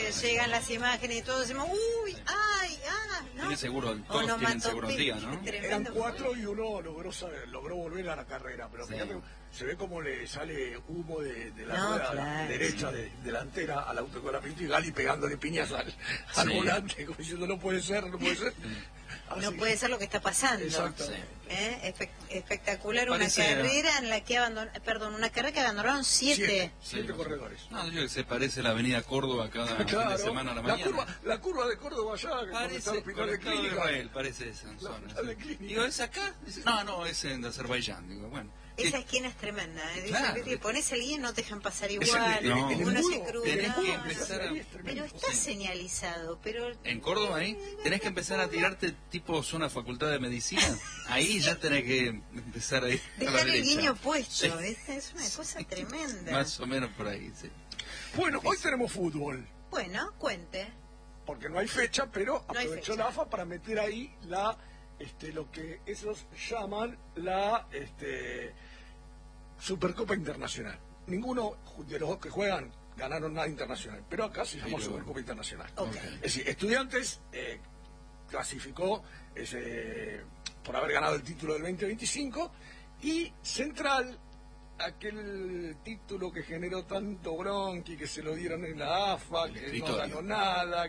llegan las imágenes y todos decimos, uy, ay, ¿no? Tiene seguro, todos tienen seguro el día, ¿no? Eran 4 y uno logró volver a la carrera, pero fíjate, se ve como le sale humo de la rueda derecha delantera al auto con la Pinto y Gali pegándole piñas al volante, como diciendo no puede ser. Así no puede ser lo que está pasando. Espectacular. Parece una carrera en la que una carrera que abandonaron 7 corredores. No, yo que se parece a la avenida Córdoba cada fin de semana a la mañana. La curva de Córdoba allá, que está el hospital de clínica. Parece esa zona. Digo, ¿es acá? No, es en Azerbaiyán. Digo, bueno. Esa esquina es tremenda. Claro. Pones el guía y no te dejan pasar igual. Uno se cruza. Tenés que empezar a... Pero está señalizado. Pero en Córdoba ahí tenés que empezar a tirarte tipo zona facultad de medicina. Ahí ya tenés que empezar a ir a la dejar el derecha. guiño puesto. Es una cosa tremenda. Más o menos por ahí, sí. Bueno, hoy tenemos fútbol. Bueno, cuente. Porque no hay fecha, pero no aprovechó la AFA para meter ahí lo que esos llaman la Supercopa Internacional. Ninguno de los dos que juegan ganaron nada internacional, pero acá se llamó Supercopa Internacional. Es decir, Estudiantes clasificó por haber ganado el título del 2025 y Central, aquel título que generó tanto bronqui, que se lo dieron en la AFA, que no ganó nada,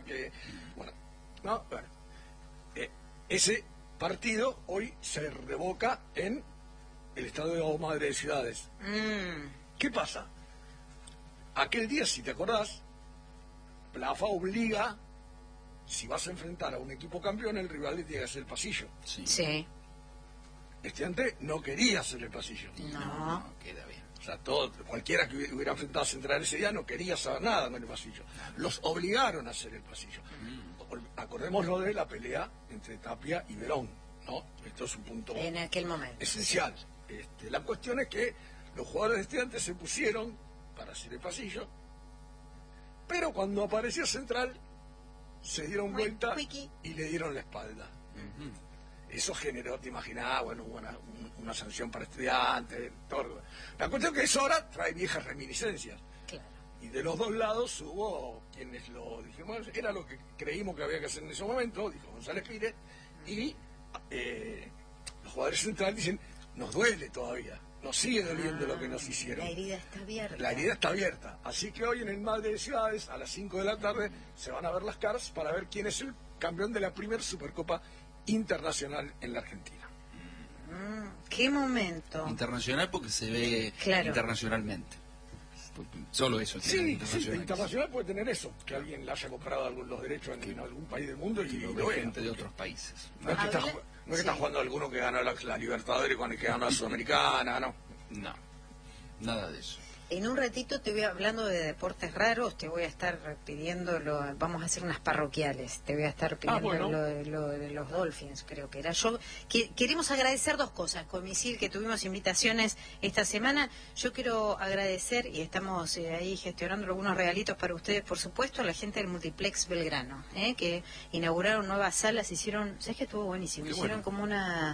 ese partido hoy se revoca en el Estadio Madre de Ciudades. ¿Qué pasa? Aquel día, si te acordás, la AFA obliga, si vas a enfrentar a un equipo campeón, el rival le tiene que hacer el pasillo. Sí. Estudiante no quería hacer el pasillo. No, queda bien. O sea, cualquiera que hubiera enfrentado a Central ese día no quería saber nada con el pasillo. Los obligaron a hacer el pasillo. Acordémonos de la pelea entre Tapia y Verón, ¿no? Esto es un punto en aquel momento esencial. La cuestión es que los jugadores de Estudiantes se pusieron para hacer el pasillo, pero cuando apareció Central se dieron vuelta y le dieron la espalda. Eso generó, te imaginás, hubo una sanción para Estudiantes, todo. La cuestión es que eso ahora trae viejas reminiscencias. Claro. Y de los dos lados hubo quienes lo dijimos, era lo que creímos que había que hacer en ese momento, dijo González Pires, y los jugadores centrales dicen, nos duele todavía, nos sigue doliendo lo que nos hicieron. La herida está abierta. La herida está abierta. Así que hoy en el Madre de Ciudades, a las 5 de la tarde, se van a ver las caras para ver quién es el campeón de la primer Supercopa Internacional en la Argentina. ¿Qué momento? Internacional porque se ve internacionalmente. Solo eso. Sí, internacional puede tener eso, que alguien le haya comprado los derechos en algún país del mundo y lo ve gente de otros países. No es que está jugando alguno que ganó la Libertadores con el que ganó la Sudamericana, no. No, nada de eso. En un ratito te voy hablando de deportes raros, te voy a estar pidiendo, vamos a hacer unas parroquiales, te voy a estar pidiendo lo de los Dolphins, creo que era. Queremos agradecer dos cosas, Comisil, que tuvimos invitaciones esta semana. Yo quiero agradecer, y estamos ahí gestionando algunos regalitos para ustedes, por supuesto, a la gente del Multiplex Belgrano, que inauguraron nuevas salas, ¿sabes que estuvo buenísimo? Hicieron como una...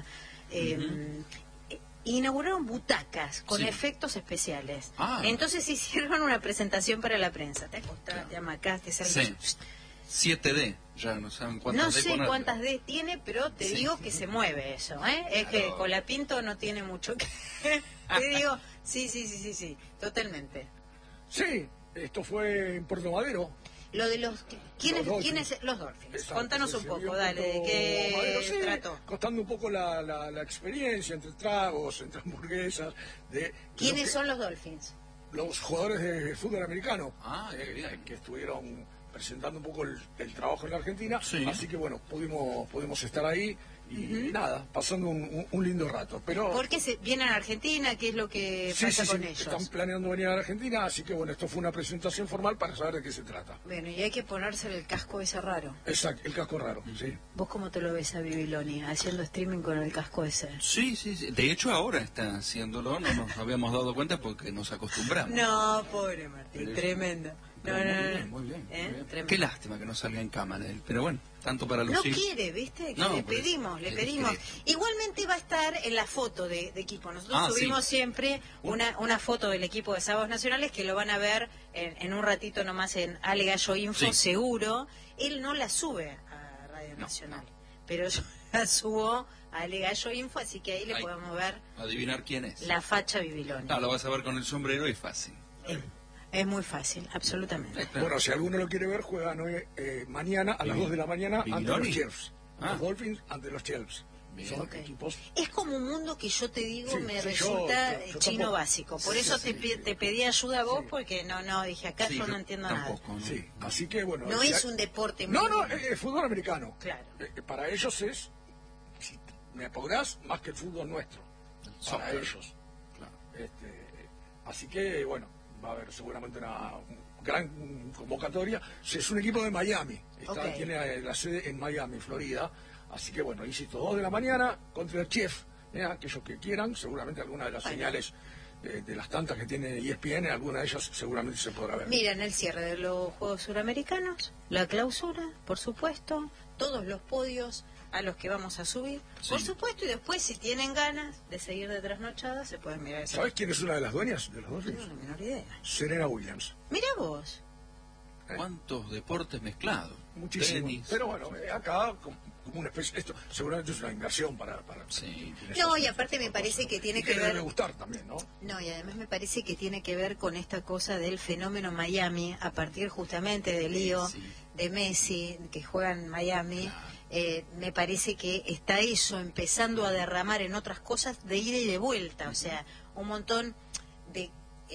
inauguraron butacas con efectos especiales. Entonces hicieron una presentación para la prensa. Te acostás, te amacaste, 7D, ya no saben cuántas D. No sé cuántas D tiene, pero te digo que se mueve eso, Es que Colapinto no tiene mucho que... Te digo, sí, totalmente. Sí, esto fue en Puerto Madero. Lo de ¿quiénes los Dolphins? Exacto, contanos un poco, dale, ¿de qué trató? Contando un poco la experiencia entre tragos, entre hamburguesas. ¿Quiénes son los Dolphins? Los jugadores de fútbol americano que estuvieron presentando un poco el trabajo en la Argentina, así que bueno, pudimos estar ahí y nada, pasando un lindo rato. Pero ¿por qué vienen a Argentina? ¿Qué es lo que pasa con ellos? Están planeando venir a la Argentina, así que bueno, esto fue una presentación formal para saber de qué se trata. Bueno, y hay que ponerse el casco ese raro. Exacto, el casco raro, sí. ¿Vos cómo te lo ves a Bibiloni haciendo streaming con el casco ese? Sí. De hecho ahora está haciéndolo, no nos habíamos dado cuenta porque nos acostumbramos. No, pobre Martín, tremendo. Muy bien. tremendo. Qué lástima que no salga en cámara él, pero bueno, tanto para No lucir. quiere, ¿viste? Que No, le pedimos. quiere. Igualmente va a estar en la foto de equipo. Nosotros subimos siempre una foto del equipo de Sábados Nacionales que lo van a ver en un ratito nomás en Ale Gallo Info, seguro. Él no la sube a Radio Nacional, pero yo la subo a Ale Gallo Info, así que ahí le podemos ver. Adivinar quién es. La facha Bibiloni. Lo vas a ver con el sombrero y fácil. Es muy fácil, absolutamente. Bueno, si alguno lo quiere ver, juegan hoy, mañana a las 2 de la mañana ante los Chiefs. Los Dolphins ante los Chiefs. Son equipos. Es como un mundo que yo te digo me resulta yo chino tampoco. Básico. Por eso te pedí ayuda a vos, porque no, dije acá yo no entiendo tampoco, nada. ¿no? Sí, así que bueno. No es un deporte muy... No, es fútbol americano. Claro. Para ellos es, si me apurás, más que el fútbol nuestro. Para ellos. Claro. Así que bueno, va a haber seguramente una gran convocatoria. Es un equipo de Miami. Tiene la sede en Miami, Florida. Así que bueno, insisto, 2 de la mañana contra el Chief. Aquellos que quieran, seguramente alguna de las señales de las tantas que tiene ESPN, alguna de ellas seguramente se podrá ver. Miren, el cierre de los Juegos Suramericanos, la clausura, por supuesto, todos los podios a los que vamos a subir, por supuesto, y después si tienen ganas de seguir de trasnochada se pueden mirar eso. ¿Sabes quién es una de las dueñas de los dos? No tengo la menor idea. Serena Williams. Mira vos. ¿Cuántos deportes mezclados? Muchísimo. Tenis. Pero bueno, acá como una especie, esto seguramente es una inversión para No, y aparte me parece que tiene que ver... debe gustar también, ¿no? No, y además me parece que tiene que ver con esta cosa del fenómeno Miami, a partir justamente del lío de Messi, que juega en Miami. Me parece que está eso empezando a derramar en otras cosas de ida y de vuelta, o sea, un montón de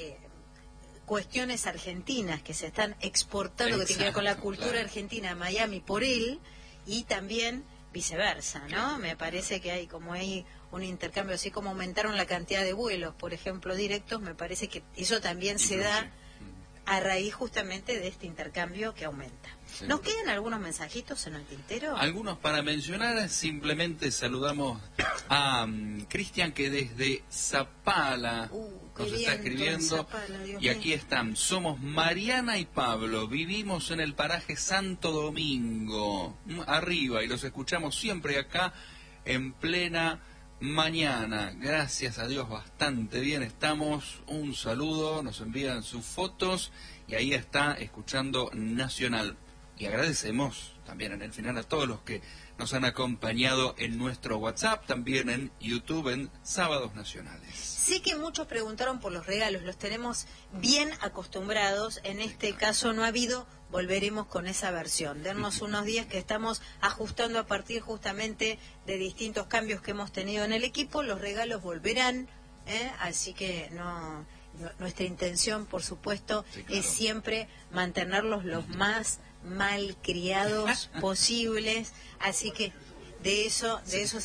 cuestiones argentinas que se están exportando, que tienen que ver con la cultura argentina a Miami por él, y también viceversa, ¿no? Me parece que hay un intercambio, así como aumentaron la cantidad de vuelos, por ejemplo, directos, me parece que eso también se da a raíz justamente de este intercambio que aumenta. ¿Nos quedan algunos mensajitos en el tintero? Algunos para mencionar, simplemente saludamos a Cristian, que desde Zapala nos está escribiendo, Zapala, y aquí están: somos Mariana y Pablo, vivimos en el paraje Santo Domingo, arriba, y los escuchamos siempre acá en plena mañana. Gracias a Dios, bastante bien estamos. Un saludo, nos envían sus fotos, y ahí está escuchando Nacional. Y agradecemos también en el final a todos los que nos han acompañado en nuestro WhatsApp, también en YouTube, en Sábados Nacionales. Sé que muchos preguntaron por los regalos, los tenemos bien acostumbrados, en este caso no ha habido, volveremos con esa versión. Dennos unos días que estamos ajustando a partir justamente de distintos cambios que hemos tenido en el equipo, los regalos volverán, así que nuestra intención, por supuesto, es siempre mantenerlos los más malcriados posibles, así que de eso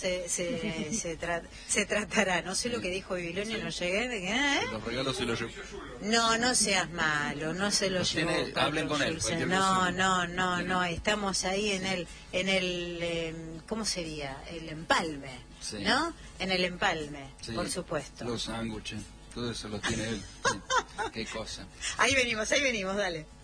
se tratará. No sé lo que dijo Bibiloni, no llegué. Los regalos se los llevo. No seas malo, no se lo llevó. Hablen con él. No, estamos ahí en el ¿cómo sería? El empalme, ¿no? En el empalme, por supuesto. Los sándwiches, todo eso lo tiene él. Qué cosa. Ahí venimos, dale.